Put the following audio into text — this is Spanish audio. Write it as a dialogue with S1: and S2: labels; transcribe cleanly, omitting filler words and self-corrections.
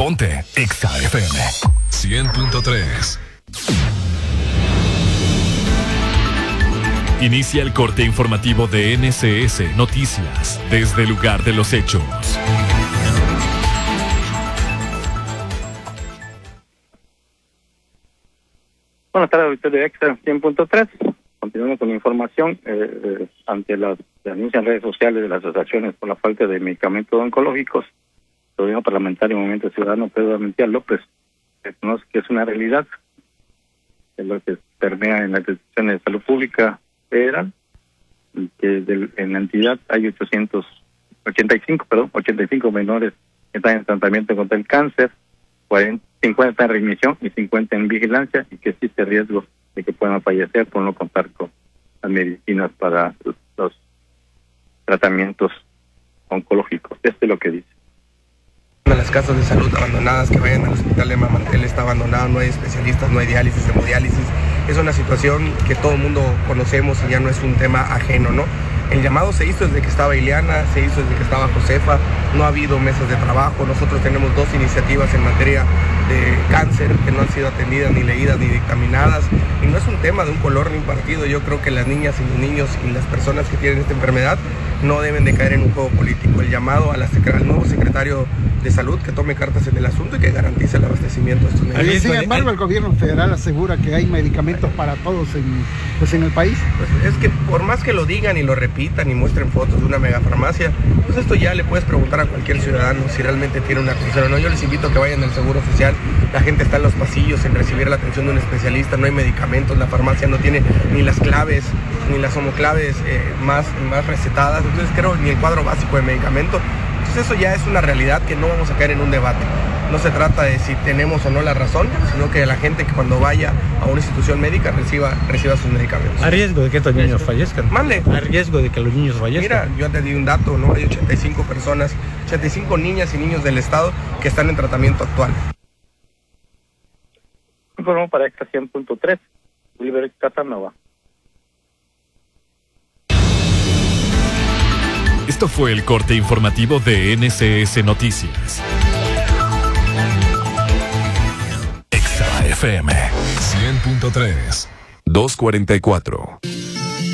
S1: Ponte Exa FM 100.3. Inicia el corte informativo de NCS Noticias desde el lugar de los hechos.
S2: Buenas tardes, auditorio de Exa 100.3. Continuamos con la información. Ante las denuncias en redes sociales de las asociaciones por la falta de medicamentos oncológicos, el gobierno parlamentario Movimiento Ciudadano Pedro Armentia López reconoce que es una realidad, es lo que permea en las decisiones de salud pública federal, y que en la entidad hay 85 menores que están en tratamiento contra el cáncer, 50 están en remisión y 50 en vigilancia, y que existe riesgo de que puedan fallecer por no contar con las medicinas para los tratamientos oncológicos. Esto es lo que dice.
S3: A las casas de salud abandonadas, que vayan al hospital de Mamantel, está abandonado, no hay especialistas, no hay diálisis, hemodiálisis. Es una situación que todo el mundo conocemos y ya no es un tema ajeno, ¿no? El llamado se hizo desde que estaba Ileana, se hizo desde que estaba Josefa, no ha habido mesas de trabajo. Nosotros tenemos 2 iniciativas en materia de cáncer que no han sido atendidas, ni leídas, ni dictaminadas. Y no es un tema de un color ni un partido. Yo creo que las niñas y los niños y las personas que tienen esta enfermedad no deben de caer en un juego político. El llamado al nuevo secretario de Salud que tome cartas en el asunto y que garantice el abastecimiento de estos medicamentos.
S4: Sin embargo, el gobierno federal asegura que hay medicamentos para todos en el país.
S3: Pues es que por más que lo digan y lo repitan y muestren fotos de una megafarmacia, pues esto ya le puedes preguntar a cualquier ciudadano si realmente tiene una atención o no. Yo les invito a que vayan al Seguro Social. La gente está en los pasillos en recibir la atención de un especialista, no hay medicamentos, la farmacia no tiene ni las claves, ni las homoclaves más recetadas, entonces creo ni el cuadro básico de medicamento. Entonces eso ya es una realidad que no vamos a caer en un debate. No se trata de si tenemos o no la razón, sino que la gente que cuando vaya a una institución médica reciba sus medicamentos.
S5: ¿A riesgo de que estos niños fallezcan?
S3: Mande.
S5: ¿A riesgo de que los niños fallezcan?
S3: Mira, yo te di un dato, ¿no? Hay 85 personas, 85 niñas y niños del estado que están en tratamiento actual.
S2: Informó para Extra 100.3, Oliver Casanova.
S1: Esto fue el corte informativo de NCS Noticias. Exa FM 100.3 244.